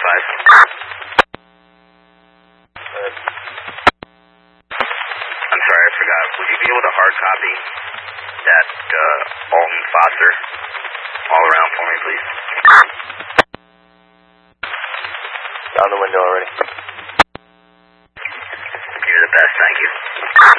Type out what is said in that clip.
I'm sorry, I forgot. Would you be able to hard copy that Alton Foster all around for me, please? Down the window already. You're the best, thank you.